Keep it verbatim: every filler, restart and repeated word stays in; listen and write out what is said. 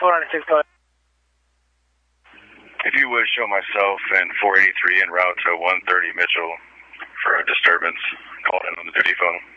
four ninety-six, go ahead. If you would show myself and four eighty-three en route to one thirty Mitchell for a disturbance, call in on the duty phone.